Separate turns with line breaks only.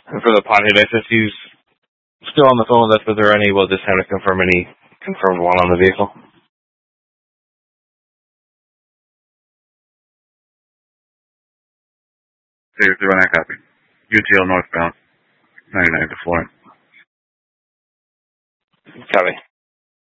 And for the potty license, he's still on the phone with us, but they're unable this time to confirm any confirmed one on the vehicle.
0-9 copy. UTL northbound, 99 to Florence.
Copy.